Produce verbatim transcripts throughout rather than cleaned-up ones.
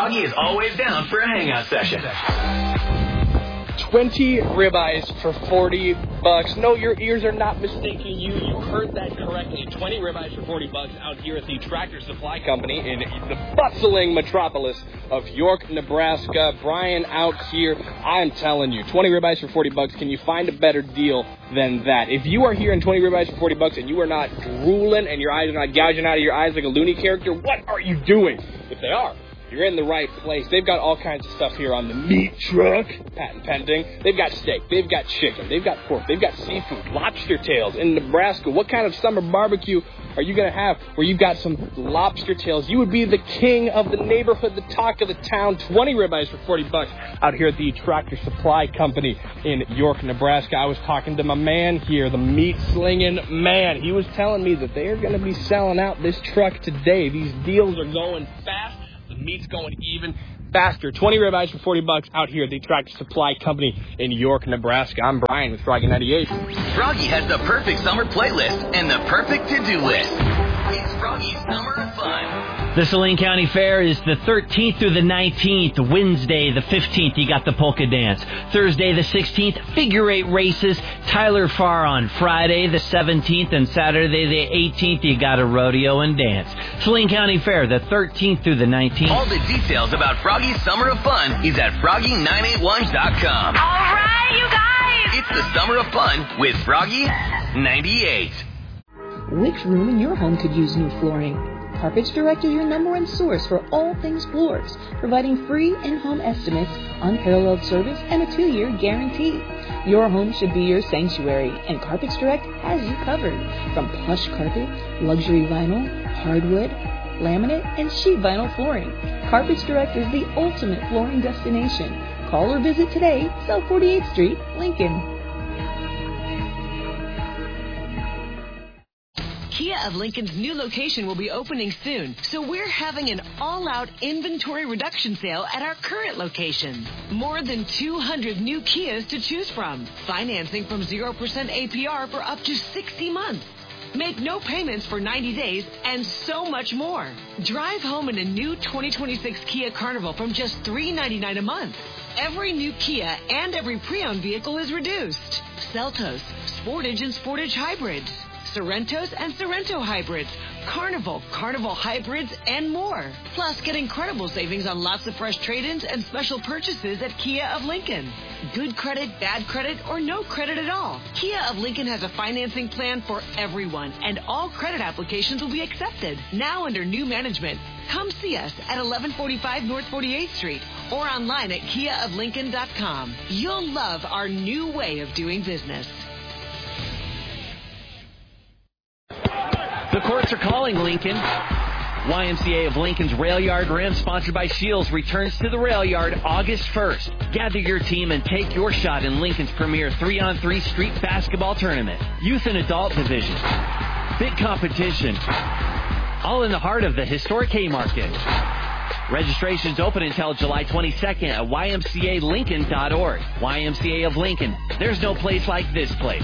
Froggy is always down for a hangout session. twenty ribeyes for forty bucks. No, your ears are not mistaking you. You heard that correctly. twenty ribeyes for forty bucks out here at the Tractor Supply Company in the bustling metropolis of York, Nebraska. Brian out here. I'm telling you, twenty ribeyes for forty bucks. Can you find a better deal than that? If you are here in twenty ribeyes for forty bucks and you are not drooling and your eyes are not gouging out of your eyes like a loony character, what are you doing? If they are, you're in the right place. They've got all kinds of stuff here on the meat truck. Patent pending. They've got steak. They've got chicken. They've got pork. They've got seafood. Lobster tails. In Nebraska, what kind of summer barbecue are you going to have where you've got some lobster tails? You would be the king of the neighborhood, the talk of the town. twenty ribeyes for forty bucks out here at the Tractor Supply Company in York, Nebraska. I was talking to my man here, the meat-slinging man. He was telling me that they are going to be selling out this truck today. These deals are going fast. The meat's going even faster. twenty ribeyes for forty bucks out here at the Tractor Supply Company in York, Nebraska. I'm Brian with Froggy ninety-eight. Froggy has the perfect summer playlist and the perfect to-do list. It's Froggy's Summer of Fun. The Saline County Fair is the thirteenth through the nineteenth. Wednesday, the fifteenth, you got the polka dance. Thursday, the sixteenth, figure eight races. Tyler Farr on Friday, the seventeenth, and Saturday, the eighteenth, you got a rodeo and dance. Saline County Fair, the thirteenth through the nineteenth. All the details about Froggy's Summer of Fun is at froggy nine eight one dot com. All right, you guys! It's the Summer of Fun with Froggy ninety-eight. Which room in your home could use new flooring? Carpets Direct is your number one source for all things floors, providing free in-home estimates, unparalleled service, and a two-year guarantee. Your home should be your sanctuary, and Carpets Direct has you covered. From plush carpet, luxury vinyl, hardwood, laminate, and sheet vinyl flooring, Carpets Direct is the ultimate flooring destination. Call or visit today, South forty-eighth Street, Lincoln. Kia of Lincoln's new location will be opening soon, so we're having an all-out inventory reduction sale at our current location. More than two hundred new Kias to choose from. Financing from zero percent A P R for up to sixty months. Make no payments for ninety days, and so much more. Drive home in a new twenty twenty-six Kia Carnival from just three ninety-nine a month. Every new Kia and every pre-owned vehicle is reduced. Seltos, Sportage and Sportage Hybrids, Sorrentos and Sorrento Hybrids, Carnival, Carnival Hybrids, and more. Plus, get incredible savings on lots of fresh trade-ins and special purchases at Kia of Lincoln. Good credit, bad credit, or no credit at all. Kia of Lincoln has a financing plan for everyone, and all credit applications will be accepted. Now under new management. Come see us at eleven forty-five North forty-eighth Street or online at kia of lincoln dot com. You'll love our new way of doing business. The courts are calling, Lincoln. Y M C A of Lincoln's Rail Yard Rim, sponsored by Shields, returns to the Rail Yard August first. Gather your team and take your shot in Lincoln's premier three on three street basketball tournament. Youth and adult division. Big competition. All in the heart of the historic Haymarket. Registration's open until July twenty-second at y m c a lincoln dot org. Y M C A of Lincoln. There's no place like this place.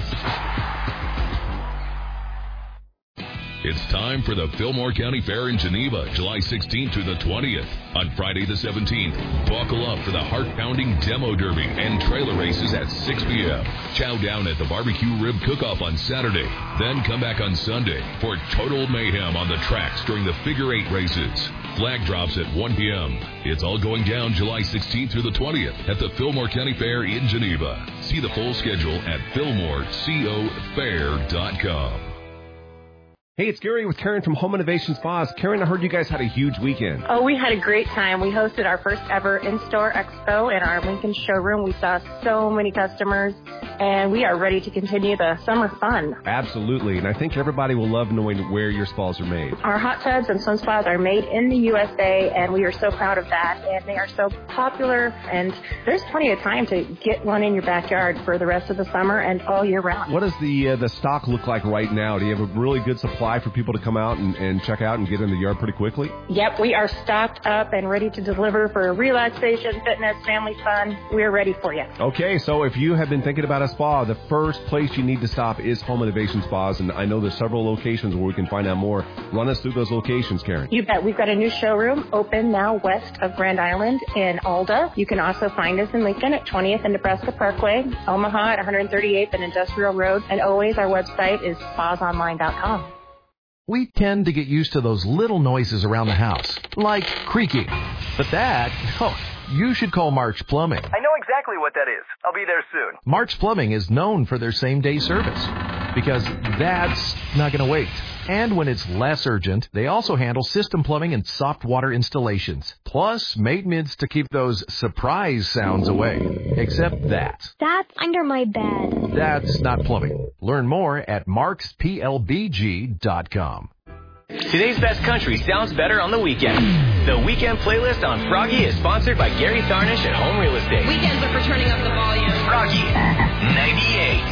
It's time for the Fillmore County Fair in Geneva, July sixteenth through the twentieth. On Friday the seventeenth, buckle up for the heart-pounding Demo Derby and trailer races at six p.m. Chow down at the Barbecue Rib Cook-Off on Saturday. Then come back on Sunday for total mayhem on the tracks during the figure eight races. Flag drops at one p.m. It's all going down July sixteenth through the twentieth at the Fillmore County Fair in Geneva. See the full schedule at fillmore co fair dot com. Hey, it's Gary with Karen from Home Innovation Spas. Karen, I heard you guys had a huge weekend. Oh, we had a great time. We hosted our first ever in-store expo in our Lincoln showroom. We saw so many customers, and we are ready to continue the summer fun. Absolutely, and I think everybody will love knowing where your spas are made. Our hot tubs and sun spas are made in the U S A, and we are so proud of that, and they are so popular, and there's plenty of time to get one in your backyard for the rest of the summer and all year round. What does the uh, the stock look like right now? Do you have a really good supply for people to come out and, and check out and get in the yard pretty quickly? Yep, we are stocked up and ready to deliver for relaxation, fitness, family fun. We're ready for you. Okay, so if you have been thinking about a Spa, the first place you need to stop is Home Innovation Spas, and I know there's several locations where we can find out more. Run us through those locations, Karen. You bet. We've got a new showroom open now west of Grand Island in Alda. You can also find us in Lincoln at twentieth and Nebraska Parkway, Omaha at one thirty-eighth and Industrial Road, and always our website is spas online dot com. We tend to get used to those little noises around the house, like creaking. But that, oh, you should call March Plumbing. I know exactly what that is. I'll be there soon. March Plumbing is known for their same-day service because that's not going to wait. And when it's less urgent, they also handle system plumbing and soft water installations, plus maintenance to keep those surprise sounds away. Except that. That's under my bed. That's not plumbing. Learn more at marks p l b g dot com. Today's best country sounds better on the weekend. The Weekend Playlist on Froggy is sponsored by Gary Tharnish at Home Real Estate. Weekends are for turning up the volume. Froggy ninety-eight.